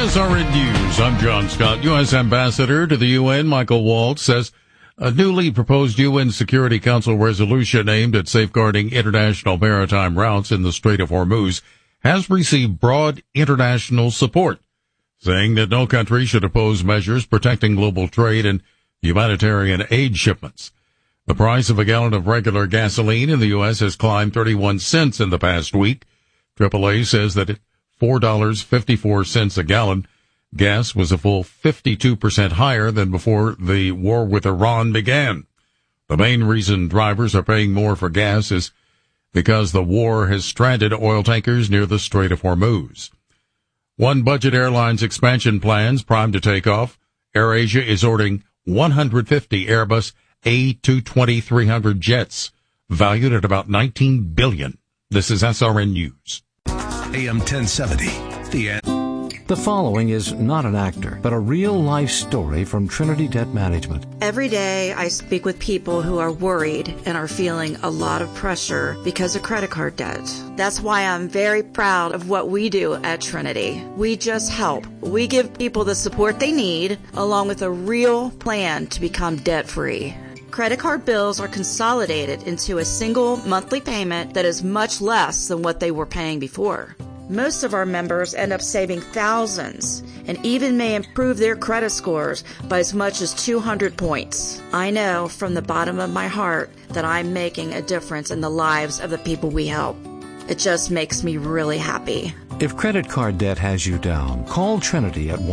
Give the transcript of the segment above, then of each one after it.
SRN News, I'm John Scott. U.S. Ambassador to the UN, Michael Waltz, says a newly proposed UN Security Council resolution aimed at safeguarding international maritime routes in the Strait of Hormuz has received broad international support, saying that no country should oppose measures protecting global trade and humanitarian aid shipments. The price of a gallon of regular gasoline in the U.S. has climbed 31 cents in the past week. AAA says that at $4.54 a gallon, gas was a full 52% higher than before the war with Iran began. The main reason drivers are paying more for gas is because the war has stranded oil tankers near the Strait of Hormuz. One budget airline's expansion plans primed to take off. AirAsia is ordering 150 Airbus A220-300 jets, valued at about $19 billion. This is SRN News. AM 1070. The following is not an actor, but a real-life story from Trinity Debt Management. Every day I speak with people who are worried and are feeling a lot of pressure because of credit card debt. That's why I'm very proud of what we do at Trinity. We just help. We give people the support they need, along with a real plan to become debt-free. Credit card bills are consolidated into a single monthly payment that is much less than what they were paying before. Most of our members end up saving thousands and even may improve their credit scores by as much as 200 points. I know from the bottom of my heart that I'm making a difference in the lives of the people we help. It just makes me really happy. If credit card debt has you down, call Trinity at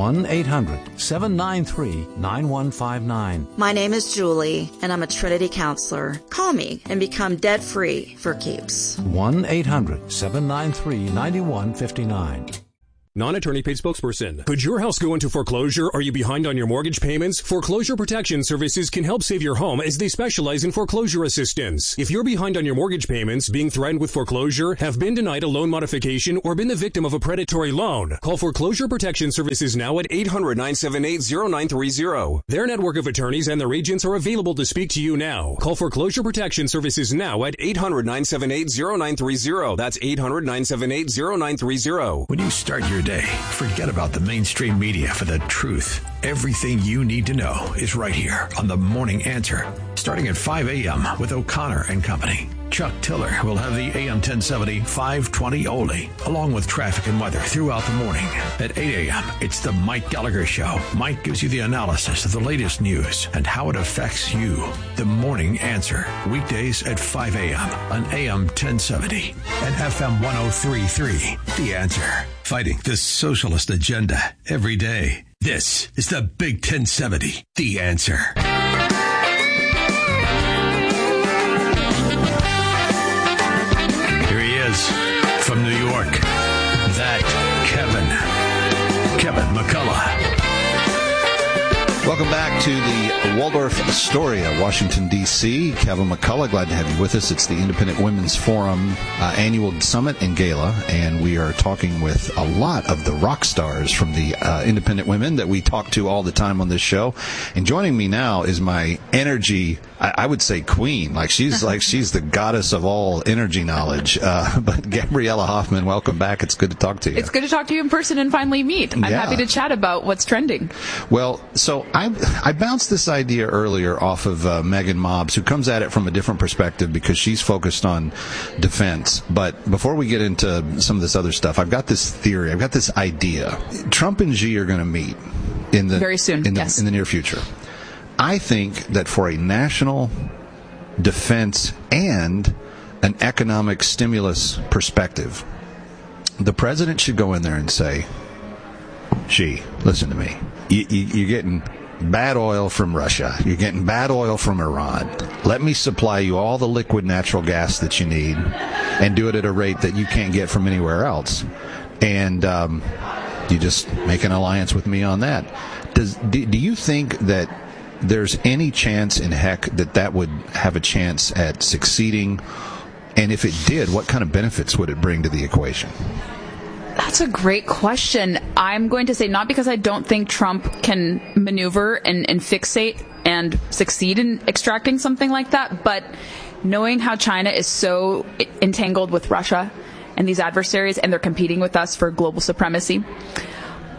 1-800-793-9159. My name is Julie, and I'm a Trinity counselor. Call me and become debt-free for keeps. 1-800-793-9159. Non-attorney paid spokesperson. Could your house go into foreclosure? Are you behind on your mortgage payments? Foreclosure Protection Services can help save your home as they specialize in foreclosure assistance. If you're behind on your mortgage payments, being threatened with foreclosure, have been denied a loan modification, or been the victim of a predatory loan, call Foreclosure Protection Services now at 800-978-0930. Their network of attorneys and their agents are available to speak to you now. Call Foreclosure Protection Services now at 800-978-0930. That's 800-978-0930. When you start your day, forget about the mainstream media for the truth. Everything you need to know is right here on The Morning Answer, starting at 5 a.m. with O'Connor and Company. Chuck Tiller will have the AM 1070 520 only, along with traffic and weather throughout the morning. At 8 a.m., it's the Mike Gallagher Show. Mike gives you the analysis of the latest news and how it affects you. The Morning Answer, weekdays at 5 a.m. on AM 1070 and FM 103.3. The Answer, fighting the socialist agenda every day. This is the Big 1070, The Answer. From New York, that Kevin McCullough. Welcome back to the Waldorf Astoria, Washington, D.C. Kevin McCullough, glad to have you with us. It's the Independent Women's Forum annual summit and gala, and we are talking with a lot of the rock stars from the independent women that we talk to all the time on this show. And joining me now is my energy, I would say queen, she's the goddess of all energy knowledge. But Gabriella Hoffman, welcome back. It's good to talk to you. It's good to talk to you in person and finally meet. I'm happy to chat about what's trending. Well, so I bounced this idea earlier off of Megan Mobbs, who comes at it from a different perspective because she's focused on defense. But before we get into some of this other stuff, I've got this theory. I've got this idea. Trump and Xi are going to meet very soon. In the near future. I think that for a national defense and an economic stimulus perspective, the president should go in there and say, Xi, listen to me. You're getting bad oil from Russia. You're getting bad oil from Iran. Let me supply you all the liquid natural gas that you need and do it at a rate that you can't get from anywhere else. And you just make an alliance with me on that. Do you think that there's any chance in heck that would have a chance at succeeding? And if it did, what kind of benefits would it bring to the equation? That's a great question. I'm going to say not because I don't think Trump can maneuver and fixate and succeed in extracting something like that, but knowing how China is so entangled with Russia and these adversaries, and they're competing with us for global supremacy,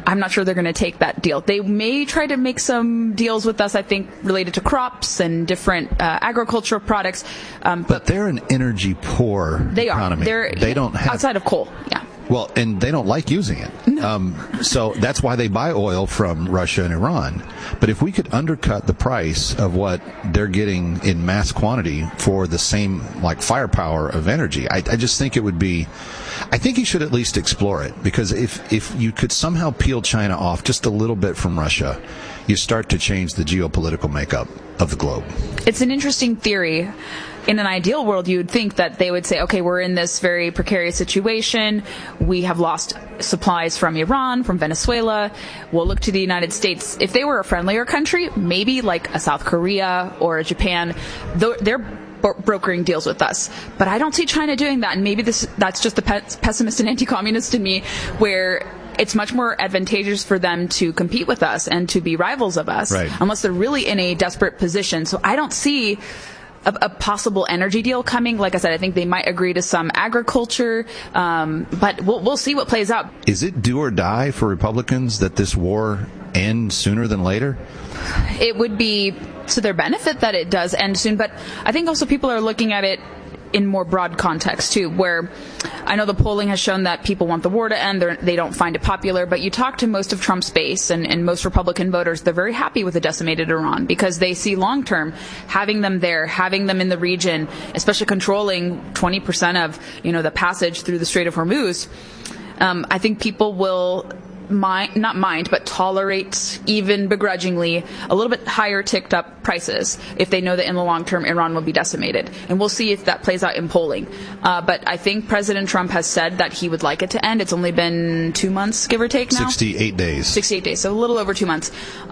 I'm not sure they're going to take that deal. They may try to make some deals with us, I think, related to crops and different agricultural products. But they're an energy poor economy. They don't have, outside of coal. Yeah. Well, and they don't like using it. No. So that's why they buy oil from Russia and Iran. But if we could undercut the price of what they're getting in mass quantity for the same, like, firepower of energy, I just think it would be, I think you should at least explore it. Because if you could somehow peel China off just a little bit from Russia, you start to change the geopolitical makeup of the globe. It's an interesting theory. In an ideal world, you would think that they would say, okay, we're in this very precarious situation. We have lost supplies from Iran, from Venezuela. We'll look to the United States. If they were a friendlier country, maybe like a South Korea or a Japan, they're brokering deals with us. But I don't see China doing that. And maybe that's just the pessimist and anti-communist in me, where it's much more advantageous for them to compete with us and to be rivals of us, right, unless they're really in a desperate position. So I don't see a possible energy deal coming. Like I said, I think they might agree to some agriculture, but we'll see what plays out. Is it do or die for Republicans that this war ends sooner than later? It would be to their benefit that it does end soon, but I think also people are looking at it in more broad context too, where I know the polling has shown that people want the war to end. They don't find it popular, but you talk to most of Trump's base and most Republican voters, they're very happy with the decimated Iran because they see long term having them there, having them in the region, especially controlling 20% of the passage through the Strait of Hormuz. I think people will not mind, but tolerate, even begrudgingly, a little bit higher ticked up prices if they know that in the long term Iran will be decimated. And we'll see if that plays out in polling. But I think President Trump has said that he would like it to end. It's only been 2 months, give or take now? 68 days. 68 days, so a little over 2 months.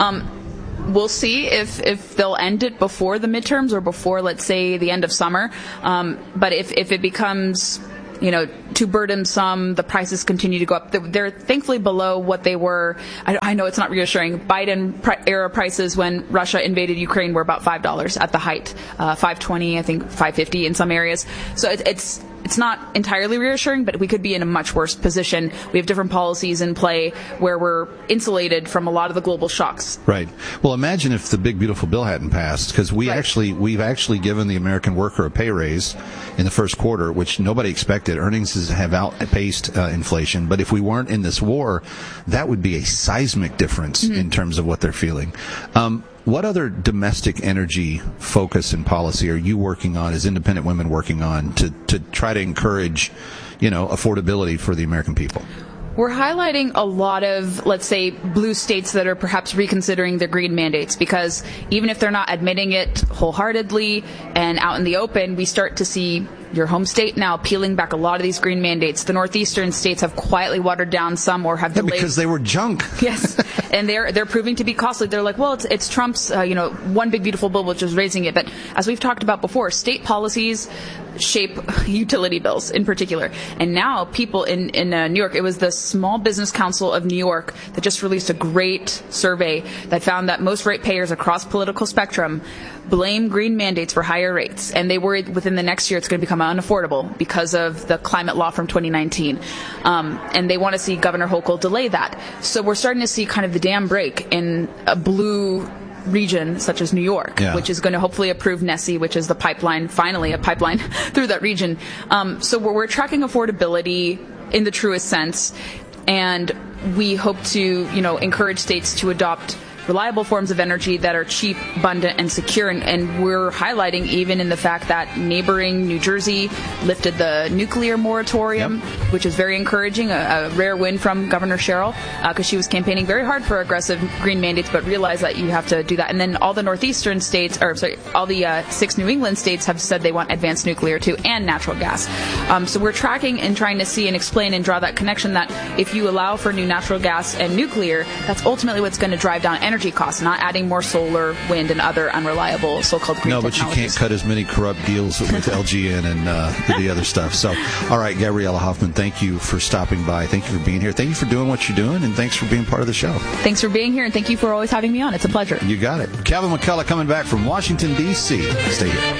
We'll see if they'll end it before the midterms or before, let's say, the end of summer. But if it becomes too burdensome, the prices continue to go up. They're thankfully below what they were. I know it's not reassuring. Biden-era prices when Russia invaded Ukraine were about $5 at the height, $5.20, I think $5.50 in some areas. So it's not entirely reassuring, but we could be in a much worse position. We have different policies in play where we're insulated from a lot of the global shocks. Right. Well, imagine if the big beautiful bill hadn't passed, because we've actually given the American worker a pay raise in the first quarter, which nobody expected. Earnings have outpaced inflation, but if we weren't in this war, that would be a seismic difference in terms of what they're feeling. What other domestic energy focus and policy are you working on, as independent women working on, to try to encourage, affordability for the American people? We're highlighting a lot of, let's say, blue states that are perhaps reconsidering their green mandates, because even if they're not admitting it wholeheartedly and out in the open, we start to see your home state now peeling back a lot of these green mandates. The northeastern states have quietly watered down some or have delayed. Because they were junk. Yes, and they're proving to be costly. They're like, well, it's Trump's, one big beautiful bill which is raising it. But as we've talked about before, state policies shape utility bills in particular. And now people in New York, it was the Small Business Council of New York that just released a great survey that found that most ratepayers across political spectrum blame green mandates for higher rates, and they worry within the next year it's going to become unaffordable because of the climate law from 2019. And they want to see Governor Hochul delay that. So we're starting to see kind of the dam break in a blue region such as New York, which is going to hopefully approve NESE, which is the pipeline, finally a pipeline through that region. So we're tracking affordability in the truest sense, and we hope to, encourage states to adopt reliable forms of energy that are cheap, abundant, and secure. And we're highlighting even in the fact that neighboring New Jersey lifted the nuclear moratorium, which is very encouraging, a rare win from Governor Sherrill, because she was campaigning very hard for aggressive green mandates, but realized that you have to do that. And then all the northeastern states, all the 6 New England states have said they want advanced nuclear too, and natural gas. So we're tracking and trying to see and explain and draw that connection that if you allow for new natural gas and nuclear, that's ultimately what's going to drive down energy costs, not adding more solar, wind, and other unreliable so-called green technologies. No, but you can't cut as many corrupt deals with LGN and the other stuff. So, all right, Gabriella Hoffman, thank you for stopping by. Thank you for being here. Thank you for doing what you're doing, and thanks for being part of the show. Thanks for being here, and thank you for always having me on. It's a pleasure. You got it. Calvin McCullough coming back from Washington, D.C. Stay here.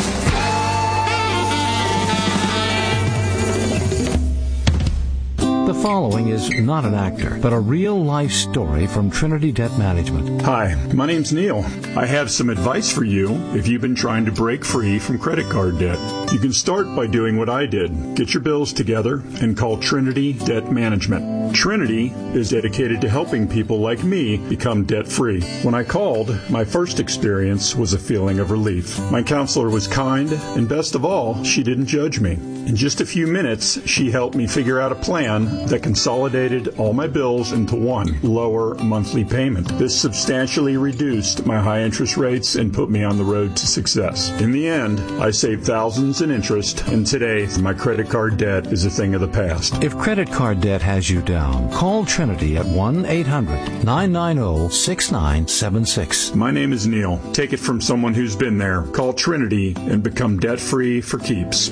The The following is not an actor, but a real-life story from Trinity Debt Management. Hi, my name's Neil. I have some advice for you if you've been trying to break free from credit card debt. You can start by doing what I did. Get your bills together and call Trinity Debt Management. Trinity is dedicated to helping people like me become debt-free. When I called, my first experience was a feeling of relief. My counselor was kind, and best of all, she didn't judge me. In just a few minutes, she helped me figure out a plan that consolidated all my bills into one lower monthly payment. This substantially reduced my high interest rates and put me on the road to success. In the end, I saved thousands in interest, and today my credit card debt is a thing of the past. If credit card debt has you down, call Trinity at 1-800-990-6976. My name is Neil. Take it from someone who's been there. Call Trinity and become debt-free for keeps.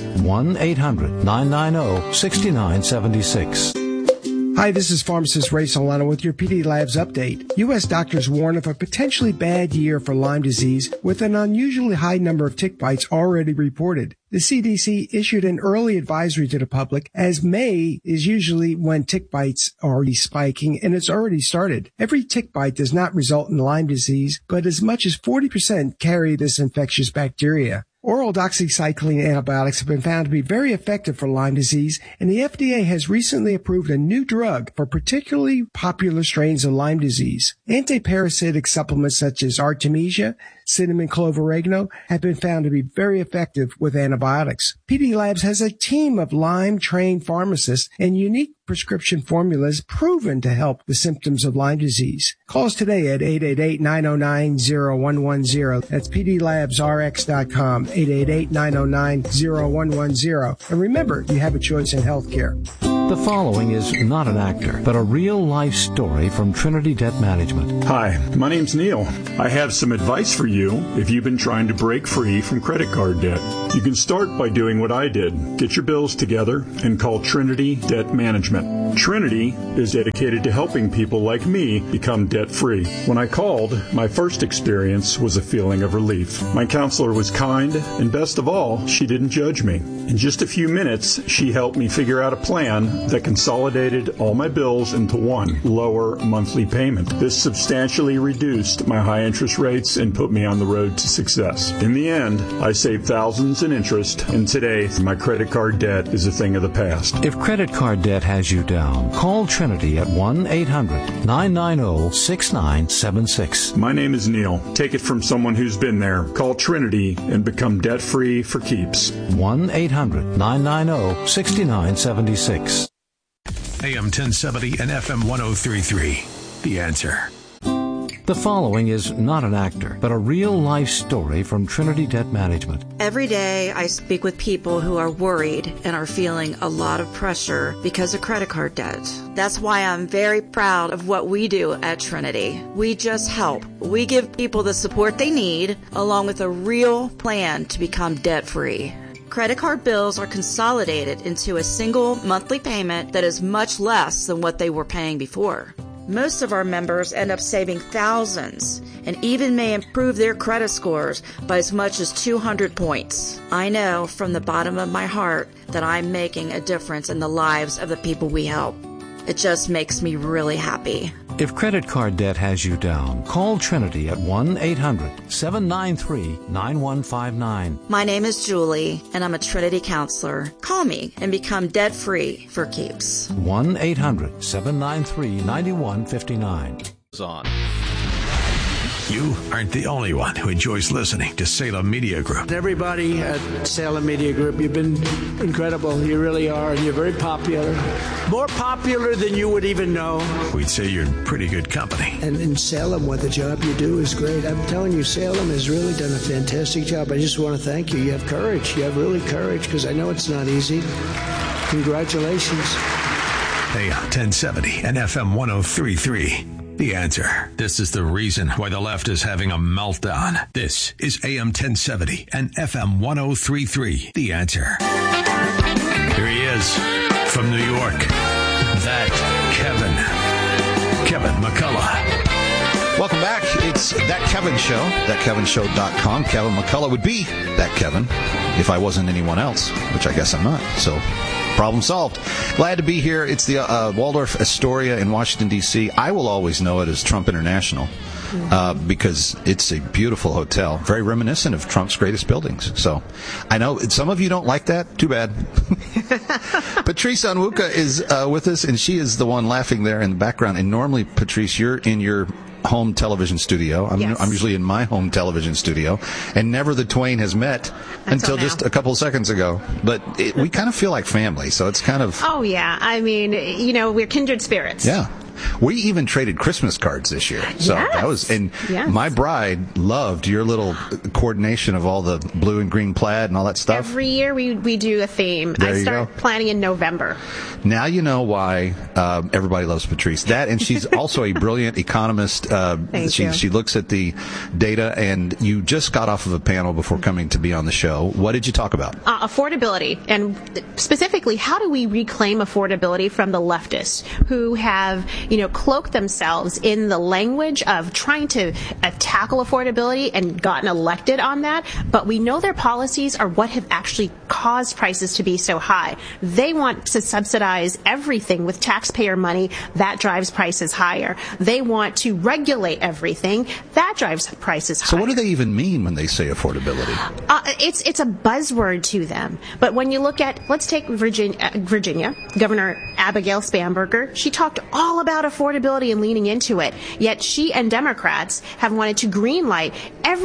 1-800-990-6976. Hi, this is pharmacist Ray Solano with your PD Labs update. U.S. doctors warn of a potentially bad year for Lyme disease with an unusually high number of tick bites already reported. The CDC issued an early advisory to the public as May is usually when tick bites are already spiking, and it's already started. Every tick bite does not result in Lyme disease, but as much as 40% carry this infectious bacteria. Oral doxycycline antibiotics have been found to be very effective for Lyme disease, and the FDA has recently approved a new drug for particularly popular strains of Lyme disease. Antiparasitic supplements such as Artemisia, cinnamon clover oregano have been found to be very effective with antibiotics. PD Labs has a team of Lyme-trained pharmacists and unique prescription formulas proven to help the symptoms of Lyme disease. Call us today at 888-909-0110. That's pdlabsrx.com, 888-909-0110. And remember, you have a choice in healthcare. The following is not an actor, but a real-life story from Trinity Debt Management. Hi, my name's Neil. I have some advice for you if you've been trying to break free from credit card debt. You can start by doing what I did. Get your bills together and call Trinity Debt Management. Trinity is dedicated to helping people like me become debt-free. When I called, my first experience was a feeling of relief. My counselor was kind, and best of all, she didn't judge me. In just a few minutes, she helped me figure out a plan that consolidated all my bills into one lower monthly payment. This substantially reduced my high interest rates and put me on the road to success. In the end, I saved thousands in interest, and today my credit card debt is a thing of the past. If credit card debt has you down, call Trinity at 1-800-990-6976. My name is Neil. Take it from someone who's been there. Call Trinity and become debt-free for keeps. 1-800-990-6976. AM 1070 and FM 1033. The Answer. The following is not an actor, but a real-life story from Trinity Debt Management. Every day I speak with people who are worried and are feeling a lot of pressure because of credit card debt. That's why I'm very proud of what we do at Trinity. We just help. We give people the support they need, along with a real plan to become debt-free. Credit card bills are consolidated into a single monthly payment that is much less than what they were paying before. Most of our members end up saving thousands and even may improve their credit scores by as much as 200 points. I know from the bottom of my heart that I'm making a difference in the lives of the people we help. It just makes me really happy. If credit card debt has you down, call Trinity at 1-800-793-9159. My name is Julie, and I'm a Trinity counselor. Call me and become debt-free for keeps. 1-800-793-9159. On. You aren't the only one who enjoys listening to Salem Media Group. Everybody at Salem Media Group, you've been incredible. You really are, and you're very popular. More popular than you would even know. We'd say you're in pretty good company. And in Salem, what the job you do is great. I'm telling you, Salem has really done a fantastic job. I just want to thank you. You have courage. You have really courage, because I know it's not easy. Congratulations. AM 1070 and FM 1033. The Answer. This is the reason why the left is having a meltdown. This is AM 1070 and FM 1033. The Answer. Here he is from New York. That Kevin McCullough. Welcome back. It's That Kevin Show, thatkevinshow.com. Kevin McCullough would be that Kevin. if I wasn't anyone else, which I guess I'm not. So, problem solved. Glad to be here. It's the Waldorf Astoria in Washington, D.C. I will always know it as Trump International because it's a beautiful hotel, very reminiscent of Trump's greatest buildings. So I know some of you don't like that. Too bad. Patrice Onwuka is with us, and she is the one laughing there in the background. And normally, Patrice, you're in your home television studio. I'm usually in my home television studio, and never the twain has met until just a couple of seconds ago. But we kind of feel like family, so it's kind of... Oh, yeah. I mean, we're kindred spirits. Yeah. We even traded Christmas cards this year. So that was, and my bride loved your little coordination of all the blue and green plaid and all that stuff. Every year we do a theme. I start planning in November. Now you know why everybody loves Patrice. That, and she's also a brilliant economist. She looks at the data, and you just got off of a panel before coming to be on the show. What did you talk about? Affordability, and specifically, how do we reclaim affordability from the leftists who have cloaked themselves in the language of trying to tackle affordability and gotten elected on that, but we know their policies are what have actually caused prices to be so high. They want to subsidize everything with taxpayer money. That drives prices higher. They want to regulate everything. That drives prices higher. So what do they even mean when they say affordability? It's a buzzword to them. But when you look at, let's take Virginia, Governor Abigail Spanberger, she talked all about affordability and leaning into it. Yet she and Democrats have wanted to greenlight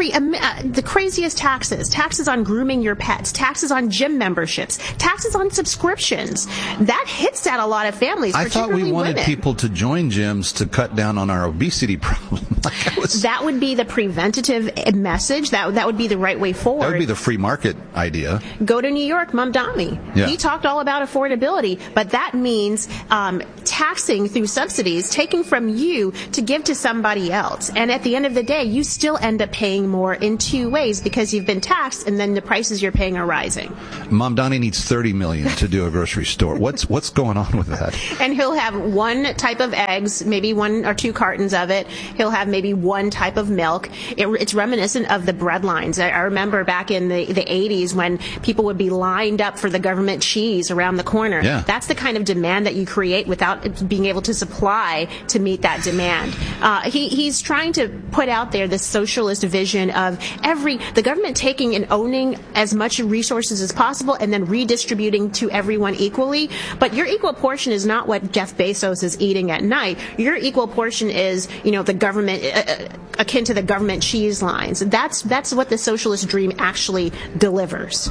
the craziest taxes on grooming your pets, taxes on gym memberships, taxes on subscriptions. That hits at a lot of families. I thought we wanted women. People to join gyms to cut down on our obesity problem. That would be the preventative message. That would be the right way forward. That would be the free market idea. Go to New York, Mamdani. Yeah. He talked all about affordability, but that means taxing through subsidies, taking from you to give to somebody else. And at the end of the day, you still end up paying more in two ways because you've been taxed and then the prices you're paying are rising. Mamdani needs $30 million to do a grocery store. What's going on with that? And he'll have one type of eggs, maybe 1 or 2 cartons of it. He'll have maybe one type of milk. It's reminiscent of the bread lines. I remember back in the 80s when people would be lined up for the government cheese around the corner. Yeah. That's the kind of demand that you create without being able to supply to meet that demand. He's trying to put out there this socialist vision of the government taking and owning as much resources as possible and then redistributing to everyone equally. But your equal portion is not what Jeff Bezos is eating at night. Your equal portion is, the government, akin to the government cheese lines. That's what the socialist dream actually delivers.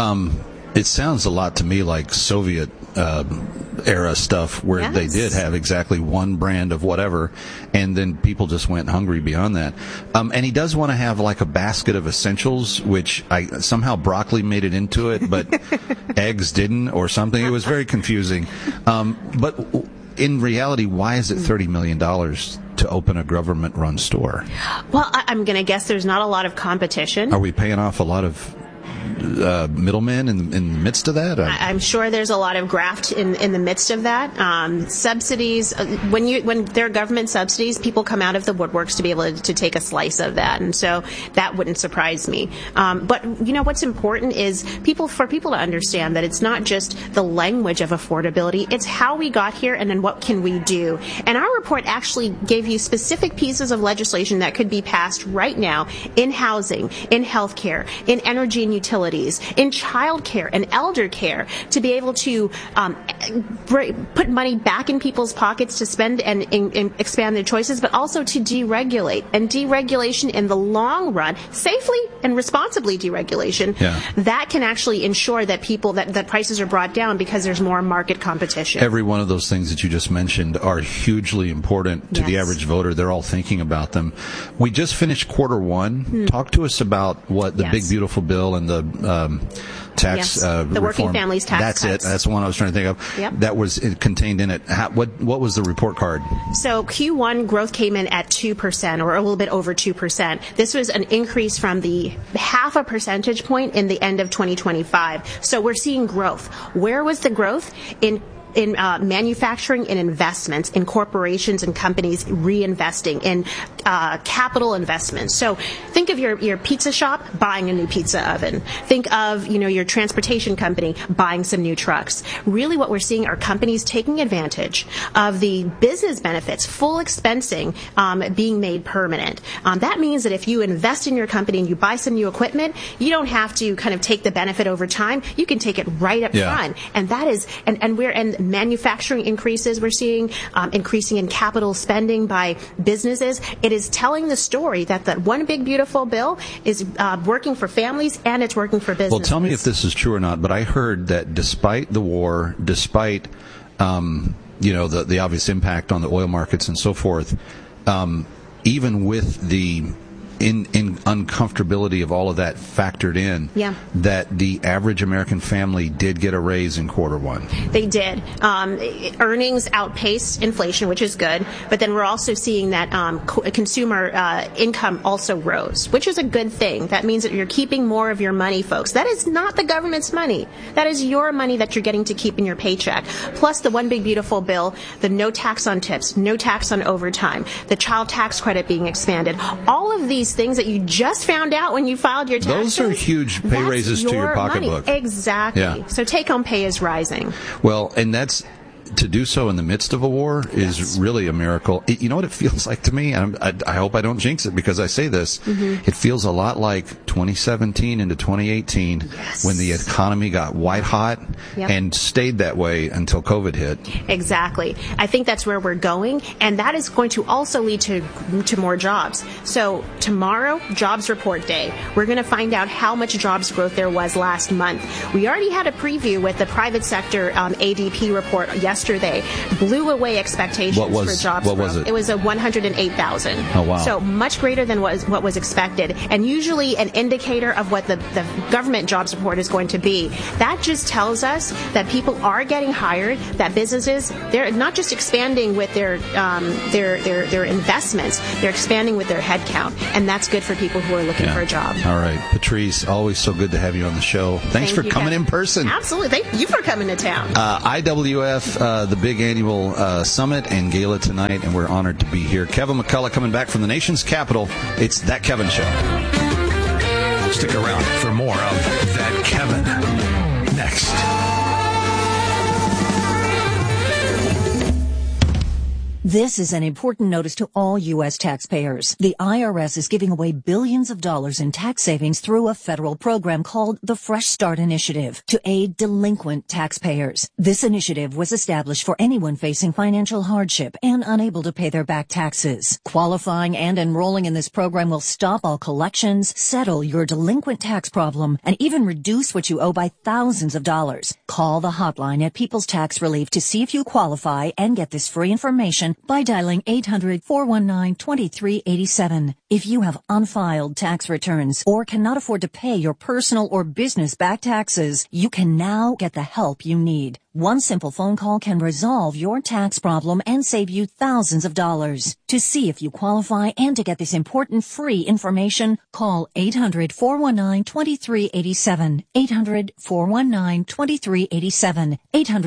It sounds a lot to me like Soviet era stuff where they did have exactly one brand of whatever, and then people just went hungry beyond that. And he does want to have like a basket of essentials, which somehow broccoli made it into it, but eggs didn't or something. It was very confusing. But in reality, why is it $30 million to open a government-run store? Well, I'm going to guess there's not a lot of competition. Are we paying off a lot of middlemen in the midst of that? I'm sure there's a lot of graft in the midst of that. Subsidies, when there are government subsidies, people come out of the woodworks to be able to take a slice of that, and so that wouldn't surprise me. But what's important is for people to understand that it's not just the language of affordability, it's how we got here and then what can we do. And our report actually gave you specific pieces of legislation that could be passed right now in housing, in healthcare, in energy and utilities, in child care and elder care, to be able to put money back in people's pockets to spend and expand their choices, but also to deregulate. And deregulation in the long run, safely and responsibly deregulation, that can actually ensure that that prices are brought down because there's more market competition. Every one of those things that you just mentioned are hugely important to the average voter. They're all thinking about them. We just finished Q1. Talk to us about what the big beautiful bill and the tax the reform. Working Families Tax That's cuts. it. That's the one I was trying to think of. Yep. That was contained in it. What was the report card? So Q1 growth came in at 2%, or a little bit over 2%. This was an increase from the 0.5 percentage point in the end of 2025. So we're seeing growth. Where was the growth? In in manufacturing and investments, in corporations and companies reinvesting in capital investments. So think of your pizza shop buying a new pizza oven. Think of your transportation company buying some new trucks. Really, what we're seeing are companies taking advantage of the business benefits, full expensing being made permanent. That means that if you invest in your company and you buy some new equipment, you don't have to kind of take the benefit over time. You can take it right up front. And that is, and manufacturing increases, we're seeing increasing in capital spending by businesses. It is telling the story that one big beautiful bill is working for families and it's working for businesses. Well, tell me if this is true or not, but I heard that despite the war, despite the obvious impact on the oil markets and so forth, even with the uncomfortability of all of that factored in, that the average American family did get a raise in quarter one. They did. Earnings outpaced inflation, which is good, but then we're also seeing that consumer income also rose, which is a good thing. That means that you're keeping more of your money, folks. That is not the government's money. That is your money that you're getting to keep in your paycheck. Plus the one big beautiful bill, the no tax on tips, no tax on overtime, the child tax credit being expanded. All of these things that you just found out when you filed your taxes. Those are huge pay raises to your pocketbook. Exactly. Yeah. So take-home pay is rising. Well, and that's to do so in the midst of a war is really a miracle. You know what it feels like to me? I hope I don't jinx it because I say this. It feels a lot like 2017 into 2018 when the economy got white hot and stayed that way until COVID hit. Exactly. I think that's where we're going, and that is going to also lead to more jobs. So tomorrow, jobs report day. We're going to find out how much jobs growth there was last month. We already had a preview with the private sector ADP report yesterday. Blew away expectations for jobs growth. What was it? It was a 108,000. Oh, wow. So much greater than what was expected. And usually an indicator of what the government jobs report is going to be. That just tells us that people are getting hired, that businesses, they're not just expanding with their investments, they're expanding with their headcount. And that's good for people who are looking for a job. All right. Patrice, always so good to have you on the show. Thanks for coming in person. Absolutely. Thank you for coming to town. IWF, the big annual summit and gala tonight, and we're honored to be here. Kevin McCullough coming back from the nation's capital. It's That Kevin Show. Stick around for more of That Kevin next. This is an important notice to all U.S. taxpayers. The IRS is giving away billions of dollars in tax savings through a federal program called the Fresh Start Initiative to aid delinquent taxpayers. This initiative was established for anyone facing financial hardship and unable to pay their back taxes. Qualifying and enrolling in this program will stop all collections, settle your delinquent tax problem, and even reduce what you owe by thousands of dollars. Call the hotline at People's Tax Relief to see if you qualify and get this free information by dialing 800-419-2387. If you have unfiled tax returns or cannot afford to pay your personal or business back taxes, you can now get the help you need. One simple phone call can resolve your tax problem and save you thousands of dollars. To see if you qualify and to get this important free information, call 800-419-2387. 800-419-2387.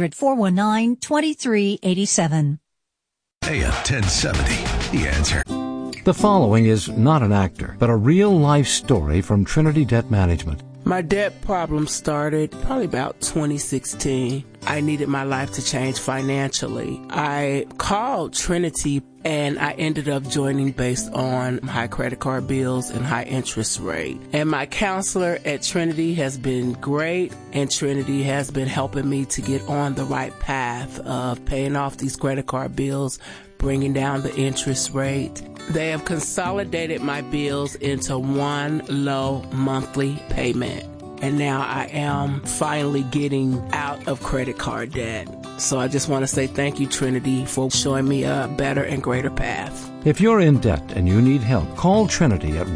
800-419-2387. AM 1070, The Answer. The following is not an actor, but a real-life story from Trinity Debt Management. My debt problem started probably about 2016. I needed my life to change financially. I called Trinity and I ended up joining based on high credit card bills and high interest rate. And my counselor at Trinity has been great, and Trinity has been helping me to get on the right path of paying off these credit card bills, bringing down the interest rate. They have consolidated my bills into one low monthly payment. And now I am finally getting out of credit card debt. So I just want to say thank you, Trinity, for showing me a better and greater path. If you're in debt and you need help, call Trinity at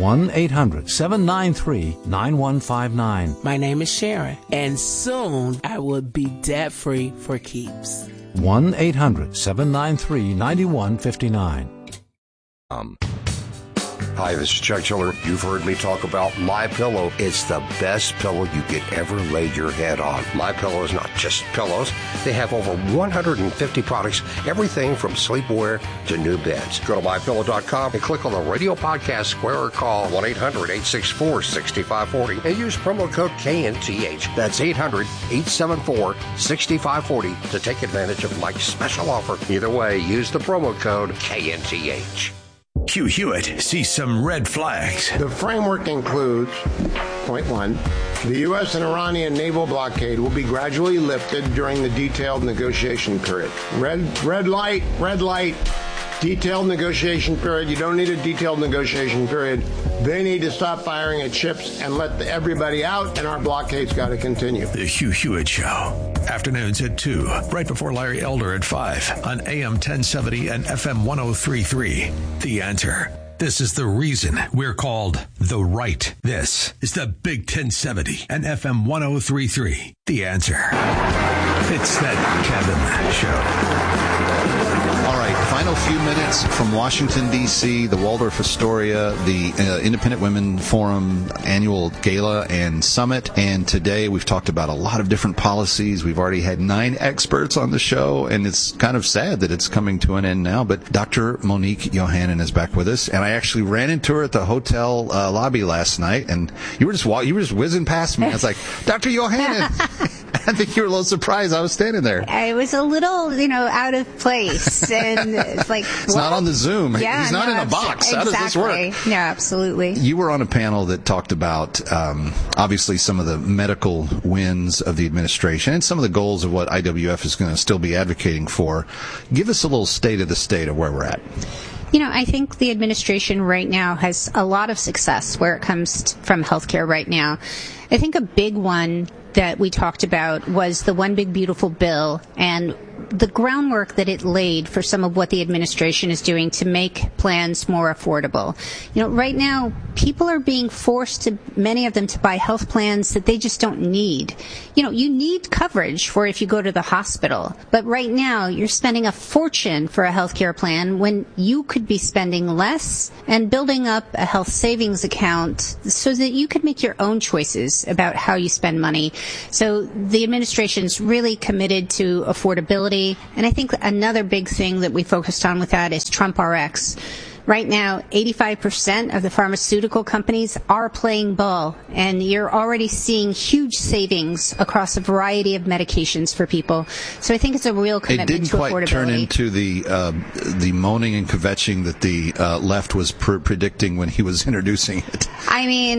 1-800-793-9159. My name is Sharon, and soon I will be debt-free for keeps. 1-800-793-9159. Hi, this is Chuck Tiller. You've heard me talk about MyPillow. It's the best pillow you could ever lay your head on. MyPillow is not just pillows. They have over 150 products, everything from sleepwear to new beds. Go to MyPillow.com and click on the radio podcast square or call 1-800-864-6540 and use promo code KNTH. That's 800-874-6540 to take advantage of Mike's special offer. Either way, use the promo code KNTH. Hugh Hewitt sees some red flags. The framework includes, point one, the U.S. and Iranian naval blockade will be gradually lifted during the detailed negotiation period. Red light, detailed negotiation period. You don't need a detailed negotiation period. They need to stop firing at ships and let everybody out, and our blockade's got to continue. The Hugh Hewitt Show. Afternoons at 2, right before Larry Elder at 5 on AM 1070 and FM 103.3. The Answer. This is the reason we're called The Right. This is the Big 1070 and FM 103.3. The Answer. It's that Kevin Show. All right, final few minutes from Washington, D.C., the Waldorf Astoria, the Independent Women Forum annual gala and summit. And today we've talked about a lot of different policies. We've already had 9 experts on the show, and it's kind of sad that it's coming to an end now. But Dr. Monique Yohannan is back with us, and I actually ran into her at the hotel lobby last night, and you were just whizzing past me. I was like, Dr. Yohannan. I think you were a little surprised I was standing there. I was a little, out of place. And it's like, it's not on the Zoom. Yeah, he's not in a box. How does this work? No, absolutely. You were on a panel that talked about, obviously, some of the medical wins of the administration and some of the goals of what IWF is going to still be advocating for. Give us a little state of the state of where we're at. I think the administration right now has a lot of success where it comes from healthcare right now. I think a big one that we talked about was the One Big Beautiful Bill and the groundwork that it laid for some of what the administration is doing to make plans more affordable. Right now, people are being forced many of them to buy health plans that they just don't need. You need coverage for if you go to the hospital. But right now, you're spending a fortune for a healthcare plan when you could be spending less and building up a health savings account so that you could make your own choices about how you spend money. So the administration's really committed to affordability. And I think another big thing that we focused on with that is Trump RX. Right now, 85% of the pharmaceutical companies are playing ball, and you're already seeing huge savings across a variety of medications for people. So I think it's a real commitment to affordability. It didn't quite turn into the moaning and kvetching that the left was predicting when he was introducing it. I mean,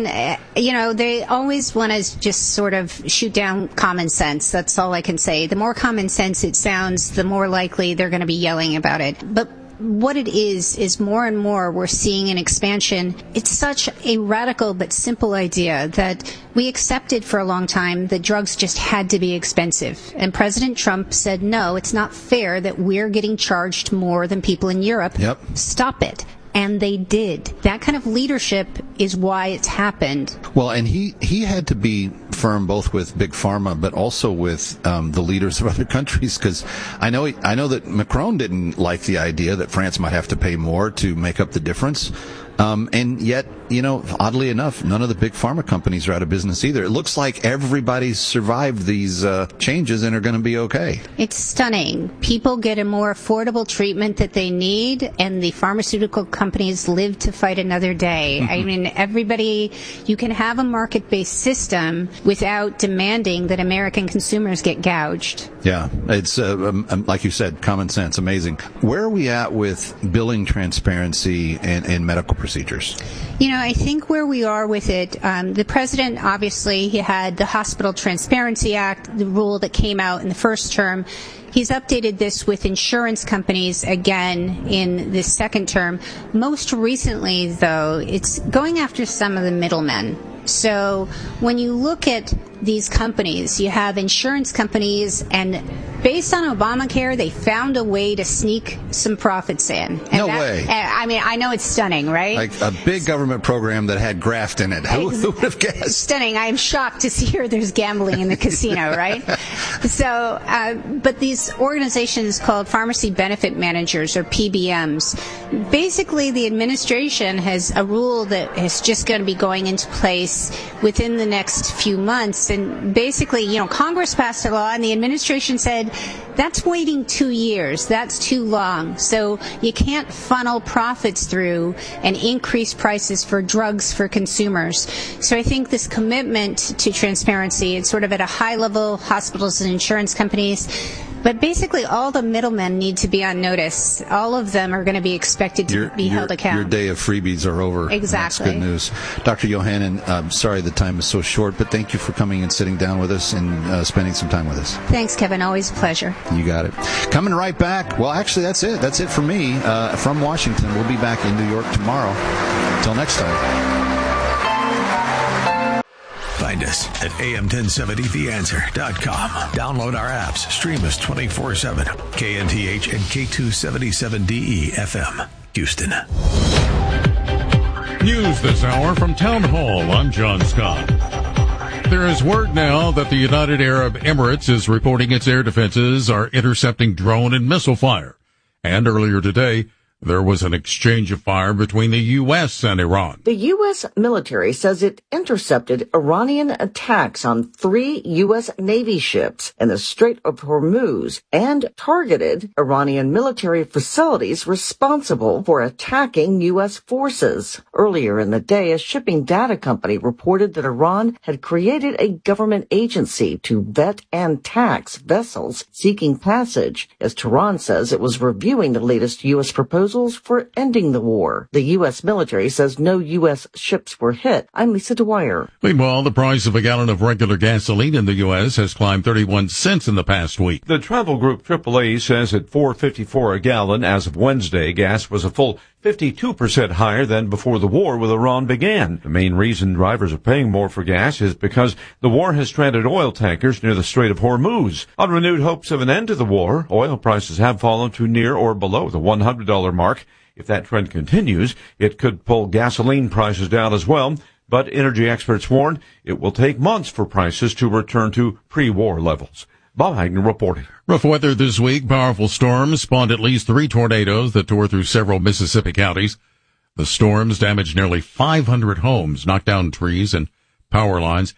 they always want to just sort of shoot down common sense. That's all I can say. The more common sense it sounds, the more likely they're going to be yelling about it. But what it is more and more we're seeing an expansion. It's such a radical but simple idea that we accepted for a long time that drugs just had to be expensive. And President Trump said, no, it's not fair that we're getting charged more than people in Europe. Yep. Stop it. And they did. That kind of leadership is why it's happened. Well, and he had to be firm both with Big Pharma, but also with the leaders of other countries, because I know that Macron didn't like the idea that France might have to pay more to make up the difference. And yet, oddly enough, none of the big pharma companies are out of business either. It looks like everybody's survived these changes and are going to be okay. It's stunning. People get a more affordable treatment that they need, and the pharmaceutical companies live to fight another day. I mean, you can have a market-based system without demanding that American consumers get gouged. Yeah, it's, like you said, common sense, amazing. Where are we at with billing transparency and medical procedures? I think where we are with it, the president, obviously, he had the Hospital Transparency Act, the rule that came out in the first term. He's updated this with insurance companies again in this second term. Most recently, though, it's going after some of the middlemen. So when you look at these companies, you have insurance companies, and based on Obamacare, they found a way to sneak some profits in. And no way. I mean, I know it's stunning, right? Like a big government program that had graft in it. Who would have guessed? Stunning. I'm shocked to hear there's gambling in the casino, right? So, but these organizations called pharmacy benefit managers, or PBMs, basically the administration has a rule that is just going to be going into place within the next few months. And basically, Congress passed a law and the administration said, that's waiting 2 years. That's too long. So you can't funnel profits through and increase prices for drugs for consumers. So I think this commitment to transparency, it's sort of at a high level, hospitals and insurance companies, but basically all the middlemen need to be on notice. All of them are going to be expected to be held accountable. Your day of freebies are over. Exactly. That's good news. Dr. Yohannan, I'm sorry the time is so short, but thank you for coming and sitting down with us and spending some time with us. Thanks, Kevin. Always a pleasure. You got it. Coming right back. Well, actually, that's it. That's it for me from Washington. We'll be back in New York tomorrow. Until next time. Find us at am1070theanswer.com. Download our apps. Stream us 24/7. KNTH and K277DE FM, Houston. News this hour from Town Hall. I'm John Scott. There is word now that the United Arab Emirates is reporting its air defenses are intercepting drone and missile fire. And earlier today, there was an exchange of fire between the U.S. and Iran. The U.S. military says it intercepted Iranian attacks on 3 U.S. Navy ships in the Strait of Hormuz and targeted Iranian military facilities responsible for attacking U.S. forces. Earlier in the day, a shipping data company reported that Iran had created a government agency to vet and tax vessels seeking passage, as Tehran says it was reviewing the latest U.S. proposals for ending the war. The U.S. military says no U.S. ships were hit. I'm Lisa Dwyer. Meanwhile, the price of a gallon of regular gasoline in the U.S. has climbed 31 cents in the past week. The travel group AAA says at $4.54 a gallon as of Wednesday, gas was a full 52% higher than before the war with Iran began. The main reason drivers are paying more for gas is because the war has stranded oil tankers near the Strait of Hormuz. On renewed hopes of an end to the war, oil prices have fallen to near or below the $100 mark. If that trend continues, it could pull gasoline prices down as well. But energy experts warn it will take months for prices to return to pre-war levels. Bob Hagner reporting. Rough weather this week. Powerful storms spawned at least 3 tornadoes that tore through several Mississippi counties. The storms damaged nearly 500 homes, knocked down trees and power lines.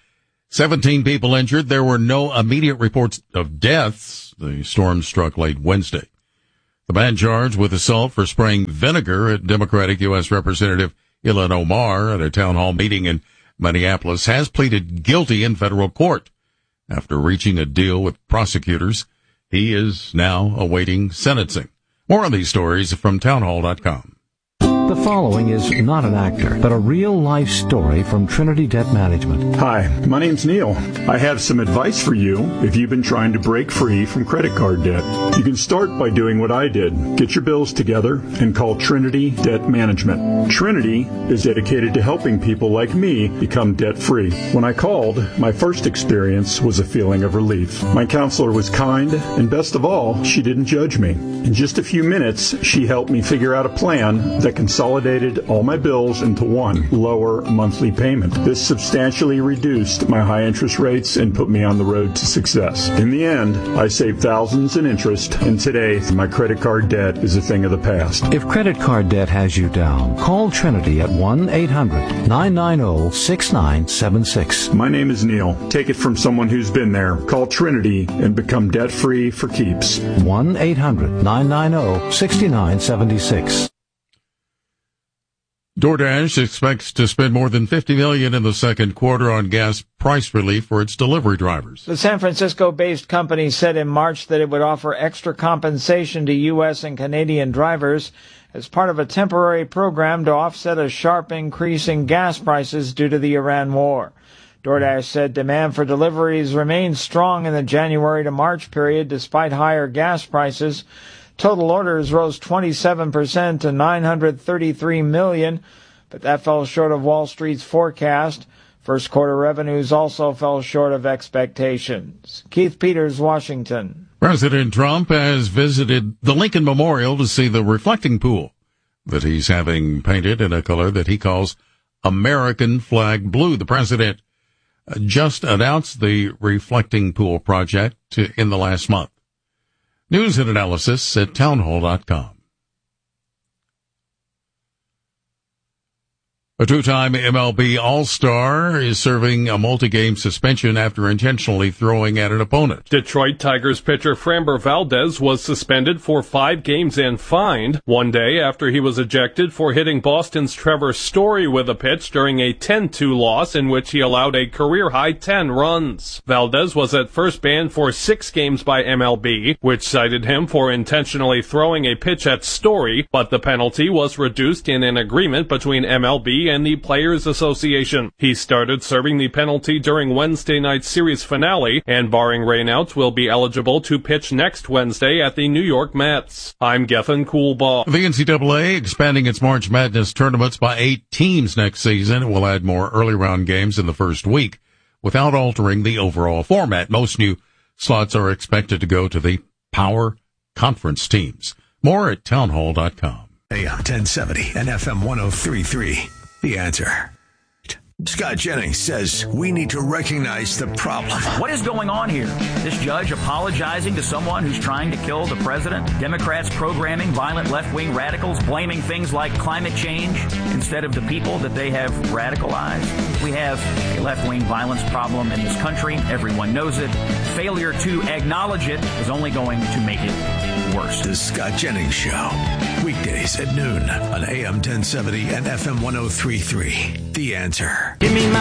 17 people injured. There were no immediate reports of deaths. The storm struck late Wednesday. The man charged with assault for spraying vinegar at Democratic U.S. Representative Ilhan Omar at a town hall meeting in Minneapolis has pleaded guilty in federal court. After reaching a deal with prosecutors, he is now awaiting sentencing. More on these stories from townhall.com. The following is not an actor, but a real-life story from Trinity Debt Management. Hi, my name's Neil. I have some advice for you if you've been trying to break free from credit card debt. You can start by doing what I did. Get your bills together and call Trinity Debt Management. Trinity is dedicated to helping people like me become debt-free. When I called, my first experience was a feeling of relief. My counselor was kind, and best of all, she didn't judge me. In just a few minutes, she helped me figure out a plan that consolidated all my bills into one lower monthly payment. This substantially reduced my high interest rates and put me on the road to success. In the end, I saved thousands in interest, and today my credit card debt is a thing of the past. If credit card debt has you down, call Trinity at 1-800-990-6976. My name is Neil. Take it from someone who's been there. Call Trinity and become debt-free for keeps. 1-800-990-6976. DoorDash expects to spend more than $50 million in the second quarter on gas price relief for its delivery drivers. The San Francisco-based company said in March that it would offer extra compensation to U.S. and Canadian drivers as part of a temporary program to offset a sharp increase in gas prices due to the Iran war. DoorDash said demand for deliveries remained strong in the January to March period despite higher gas prices. Total orders rose 27% to 933 million, but that fell short of Wall Street's forecast. First quarter revenues also fell short of expectations. Keith Peters, Washington. President Trump has visited the Lincoln Memorial to see the reflecting pool that he's having painted in a color that he calls American flag blue. The president just announced the Reflecting Pool project in the last month. News and analysis at townhall.com. A two-time MLB All-Star is serving a multi-game suspension after intentionally throwing at an opponent. Detroit Tigers pitcher Framber Valdez was suspended for 5 games and fined one day after he was ejected for hitting Boston's Trevor Story with a pitch during a 10-2 loss in which he allowed a career-high 10 runs. Valdez was at first banned for 6 games by MLB, which cited him for intentionally throwing a pitch at Story, but the penalty was reduced in an agreement between MLB and the Players Association. He started serving the penalty during Wednesday night's series finale, and barring rainouts will be eligible to pitch next Wednesday at the New York Mets. I'm Gethin Coolbaugh. The NCAA expanding its March Madness tournaments by 8 teams next season. It will add more early round games in the first week without altering the overall format. Most new slots are expected to go to the Power Conference teams. More at townhall.com. AM 1070 and FM 103.3. The Answer. Scott Jennings says we need to recognize the problem. What is going on here? This judge apologizing to someone who's trying to kill the president? Democrats programming violent left-wing radicals, blaming things like climate change instead of the people that they have radicalized? We have a left-wing violence problem in this country. Everyone knows it. Failure to acknowledge it is only going to make it worse. The Scott Jennings Show. Weekdays at noon on AM 1070 and FM 103.3. The Answer. Give me my